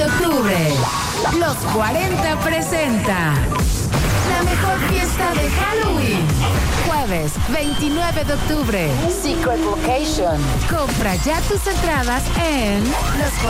octubre. Los 40 presenta la mejor fiesta de Halloween. Jueves 29 de octubre. Secret Location. Compra ya tus entradas en los